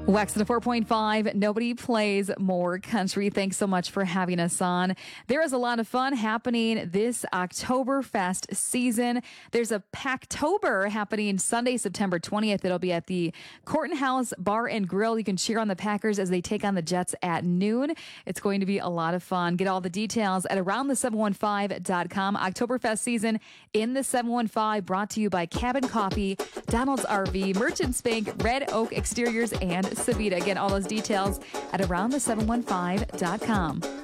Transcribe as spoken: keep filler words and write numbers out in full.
Wax at four point five. Nobody plays more country. Thanks so much for having us on. There is a lot of fun happening this Oktoberfest season. There's a Packtober happening Sunday, September twentieth. It'll be at the Corton House Bar and Grill. You can cheer on the Packers as they take on the Jets at noon. It's going to be a lot of fun. Get all the details at around the seven one five dot com. Oktoberfest season in the seven one five, brought to you by Cabin Coffee, Donald's R V, Merchants Bank, Red Oak Exteriors, and Savita. Again, all those details at around the seven one five dot com.